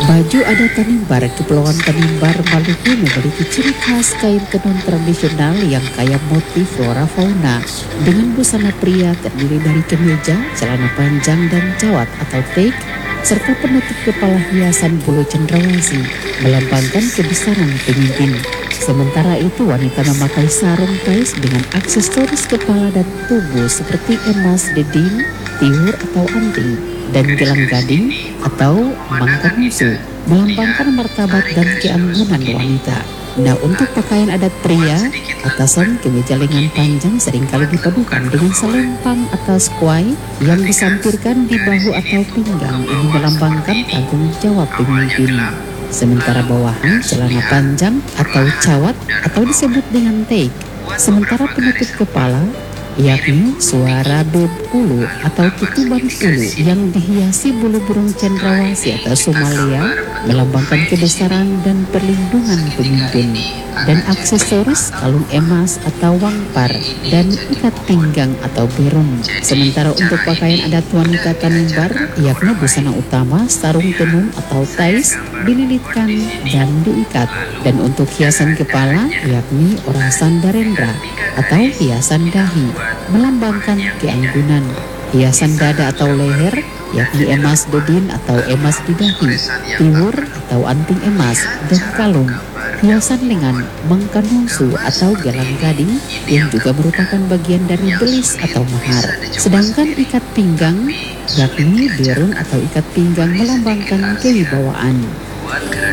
Baju adat Tanimbar Kepulauan Tanimbar, Maluku memiliki ciri khas kain tenun tradisional yang kaya motif flora fauna dengan busana pria terdiri dari kemeja, celana panjang dan jawat atau take, serta penutup kepala hiasan bulu cendrawasih melambangkan kebesaran pemimpin. Sementara itu wanita memakai sarung tais dengan aksesoris kepala dan tubuh seperti emas, dedin, tiur atau anting, dan gelang gading atau mangkanusu melambangkan martabat dan keanggunan wanita. Nah, untuk pakaian adat pria, atasan kemeja lengan panjang seringkali dipadukan dengan selempang atas kuai yang disampirkan di bahu atau pinggang. Ini melambangkan tanggung jawab pemimpin. Sementara bawahan celana panjang atau cawat atau disebut dengan take. Sementara penutup kepala yakni suara bulu atau tutuban bulu yang dihiasi bulu burung cendrawasih atau sumalia melambangkan kebesaran dan perlindungan pemimpin, dan aksesoris kalung emas atau wangpar dan ikat pinggang atau berung. Sementara untuk pakaian adat wanita Tanimbar yakni busana utama sarung tenun atau tais dililitkan dan diikat, dan untuk hiasan kepala yakni orasan darendra atau hiasan dahi melambangkan keanggunan. Hiasan dada atau leher yakni emas dedin atau emas di dahi, tiwur atau anting emas, dan kalung. Hiasan lengan mangkanusu atau gelang gading yang juga merupakan bagian dari belis atau mahar. Sedangkan ikat pinggang yakni berung atau ikat pinggang melambangkan kewibawaan.